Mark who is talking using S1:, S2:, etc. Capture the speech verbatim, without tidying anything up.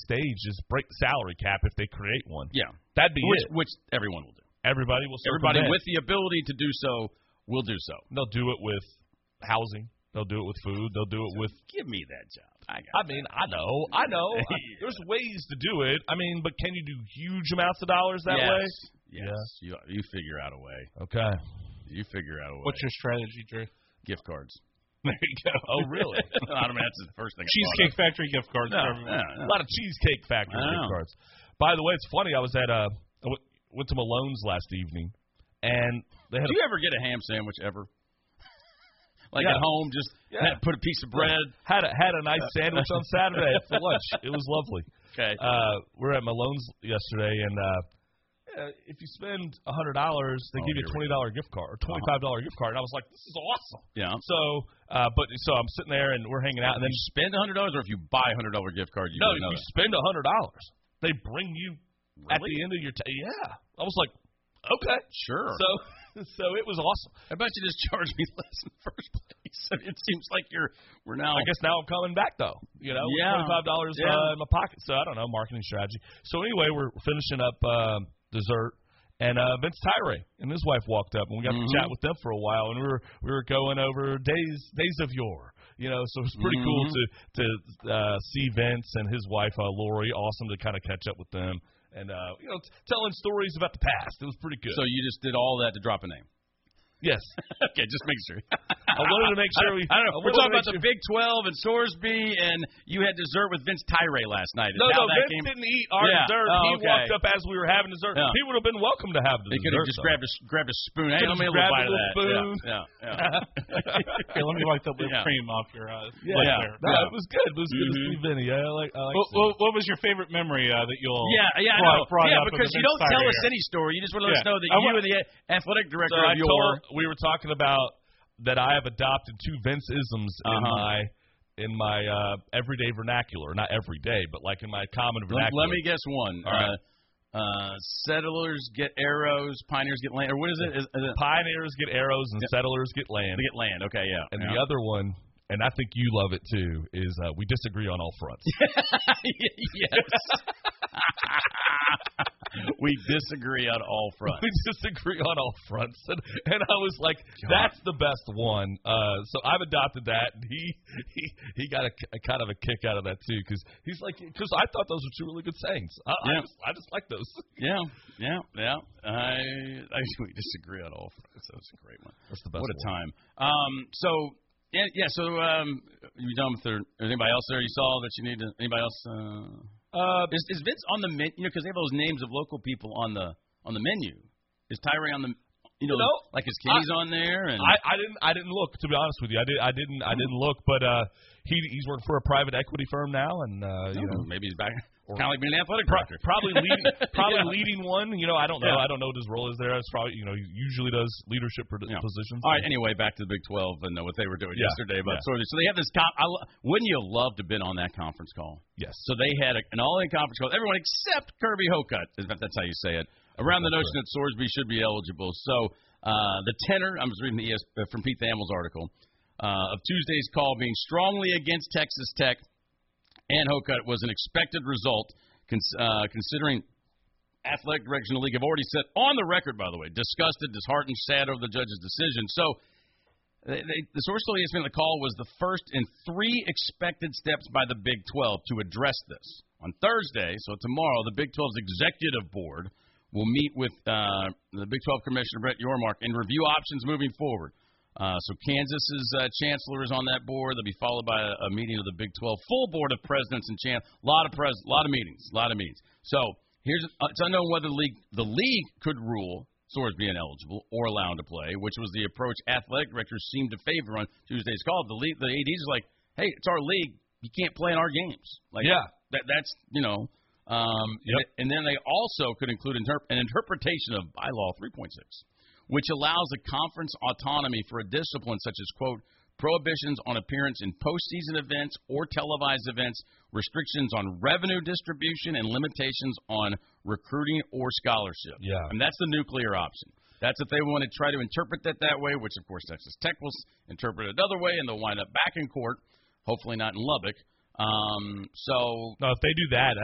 S1: stage is break the salary cap if they create one.
S2: Yeah.
S1: That'd be
S2: which,
S1: it.
S2: Which everyone will do.
S1: Everybody will
S2: Everybody
S1: circumvent.
S2: with the ability to do so will do so.
S1: They'll do it with housing. They'll do it with food. They'll do it with.
S2: Give me that job. I, got
S1: I mean, I know, I know.
S2: Yeah.
S1: There's ways to do it. I mean, but can you do huge amounts of dollars that
S2: yes.
S1: way?
S2: Yes. yes. You you figure out a way.
S1: Okay.
S2: You figure out a way.
S3: What's your strategy, Drew?
S2: Gift cards.
S3: There you go.
S1: Oh, really?
S2: I mean, that's the first thing.
S3: Cheesecake Factory gift cards.
S2: No,
S3: for everyone.
S2: yeah,
S1: A lot of Cheesecake Factory gift cards. By the way, it's funny. I was at uh, I w- went to Malone's last evening, and they had.
S2: Do
S1: a,
S2: you ever get a ham sandwich ever? Like
S1: yeah.
S2: at home, just
S1: yeah.
S2: had, put a piece of bread.
S1: Had a had a nice sandwich on Saturday for lunch. It was lovely.
S2: Okay.
S1: Uh, we were at Malone's yesterday, and uh, yeah, if you spend a hundred dollars, they
S2: Oh,
S1: give you a twenty dollar gift card or twenty five dollar uh-huh. gift card. And I was like, this is awesome.
S2: Yeah.
S1: So, uh, but so I'm sitting there and we're hanging out, and then
S2: you spend a hundred dollars, or if you buy a hundred dollar gift card, you
S1: no,
S2: get
S1: if
S2: another.
S1: you spend a hundred dollars, they bring you
S2: really?
S1: at the end of your t- yeah. I was like, okay,
S2: sure.
S1: So, so it was awesome.
S2: I bet you just charged me less in the first place. I mean, it seems like you're we're now.
S1: I guess now I'm coming back though. You know,
S2: yeah.
S1: twenty five dollars
S2: yeah.
S1: uh, in my pocket. So I don't know, marketing strategy. So anyway, we're finishing up um, dessert. And uh, Vince Tyra and his wife walked up, and we got
S2: mm-hmm.
S1: to chat with them for a while, and we were we were going over days days of yore, you know. So it was pretty
S2: mm-hmm.
S1: cool to to uh, see Vince and his wife uh, Lori. Awesome to kind of catch up with them, and uh, you know, t- telling stories about the past. It was pretty good.
S2: So you just did all that to drop a name.
S1: Yes.
S2: Okay, just make sure.
S1: I wanted to make sure we.
S2: I don't know.
S1: I
S2: We're talking about
S1: sure.
S2: the Big twelve and Sorsby, and you had dessert with Vince Tyra last night.
S1: No, no,
S2: that
S1: Vince
S2: came...
S1: didn't eat our
S2: yeah.
S1: dessert.
S2: Oh,
S1: he
S2: okay.
S1: walked up as we were having dessert.
S2: Yeah.
S1: He would have been welcome to have the
S2: he
S1: dessert.
S2: He could have just grabbed a, grabbed a spoon. Hey, let me have a
S1: grabbed
S2: bite
S1: a
S2: of that.
S1: spoon.
S2: Yeah, yeah. yeah.
S3: Hey, let me wipe the whipped
S2: Yeah.
S3: cream off your eyes.
S1: Yeah,
S2: yeah.
S1: yeah. No,
S2: yeah.
S1: it was good. It was good
S2: mm-hmm.
S1: to see Vinny. Yeah, I like. I like
S3: What, what, what was your favorite memory uh, that you'll?
S2: Yeah, yeah,
S3: brought,
S2: I know.
S3: brought
S2: Yeah,
S3: up
S2: because you
S3: Vince
S2: don't tell
S3: Tyra
S2: us
S3: here.
S2: any story. You just want to let
S3: Yeah.
S2: us know that
S3: I
S2: you
S3: want-
S2: and the athletic director
S1: So
S2: of
S1: I
S2: your.
S1: told, we were talking about that I have adopted two Vince-isms
S2: uh-huh.
S1: in my in my uh, everyday vernacular. Not every day, but like in my common
S2: Let,
S1: vernacular.
S2: let me guess one.
S1: All right.
S2: Uh, uh, settlers get arrows, pioneers get land. Or what is it? Is, is it
S1: Pioneers get arrows and
S2: Yeah.
S1: settlers get land.
S2: they get land. Okay, yeah.
S1: And
S2: yeah.
S1: the other one, and I think you love it too, is uh, we disagree on all fronts.
S2: yes. We disagree on all fronts.
S1: We disagree on all fronts, and, and I was like, "That's the best one." Uh, so I've adopted that, and he he, he got a, a kind of a kick out of that too, because he's like, because I thought those were two really good sayings. I,
S2: Yeah.
S1: I, just, I just like those.
S2: Yeah, yeah, yeah. I, I we disagree on all fronts. That was a great one.
S1: That's the best.
S2: What a
S1: one.
S2: time. Um, so yeah, yeah. So um, you done with there? Is anybody else there you saw that you need to? Anybody else? Uh,
S1: Uh,
S2: is, is Vince on the menu? You know, because they have those names of local people on the on the menu. Is Tyree on the? You know,
S1: You know,
S2: like his Kenny's on there, and
S1: I, I didn't I didn't look, to be honest with you. I did I didn't I didn't look, but uh, he he's working for a private equity firm now, and uh, you know
S2: maybe he's back. Kind of like being an athletic
S1: pro-
S2: director.
S1: probably leading probably
S2: Yeah.
S1: leading one. You know, I don't know.
S2: Yeah.
S1: I don't know what his role is there. It's probably you know he usually does leadership pro-
S2: Yeah.
S1: positions.
S2: All right. Anyway, back to the Big twelve and uh, what they were doing
S1: Yeah.
S2: yesterday. But
S1: Yeah.
S2: sort of, so they have this. Com- I, lo- wouldn't you have loved to have been on that conference call?
S1: Yes.
S2: So they had a, an all-in conference call. Everyone except Kirby Hocutt, if that's how you say it, around the
S1: That's
S2: notion that Sorsby should be eligible. So uh, the tenor, I'm just reading the E S, uh, from Pete Thamel's article, uh, of Tuesday's call being strongly against Texas Tech and Hocutt was an expected result, cons- uh, considering athletic direction of the league have already said on the record, by the way, disgusted, disheartened, sad over the judge's decision. So they, they, the source told E S P N the call was the first in three expected steps by the Big twelve to address this. On Thursday, so tomorrow, the Big twelve's executive board will meet with uh, the Big twelve Commissioner Brett Yormark and review options moving forward. Uh, so Kansas's uh, chancellor is on that board. They'll be followed by a, a meeting of the Big twelve full board of presidents and champ. A lot of pres, a lot of meetings, a lot of meetings. So here's uh, it's unknown whether the league the league could rule Sorsby ineligible or allow him to play, which was the approach athletic directors seemed to favor on Tuesday's call. The league, the A Ds are like, hey, it's our league. You can't play in our games. Like,
S1: Yeah.
S2: that that's you know. Um,
S1: Yep.
S2: and, and then they also could include interp- an interpretation of bylaw three point six, which allows a conference autonomy for a discipline such as, quote, prohibitions on appearance in postseason events or televised events, restrictions on revenue distribution, and limitations on recruiting or scholarship.
S1: Yeah.
S2: And that's the nuclear option. That's if they want to try to interpret that that way, which, of course, Texas Tech will interpret it another way, and they'll wind up back in court, hopefully not in Lubbock. Um, so
S1: No, if they do that,